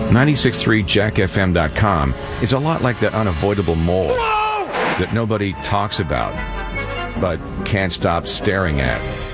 963jackfm.com is a lot like that unavoidable mole that nobody talks about but can't stop staring at.